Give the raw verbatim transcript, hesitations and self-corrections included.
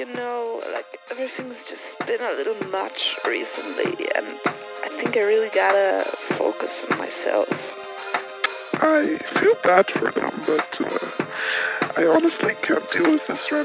you know, like, everything's just been a little much recently, and I think I really gotta focus on myself. I feel bad for them, but uh, I honestly can't deal with this right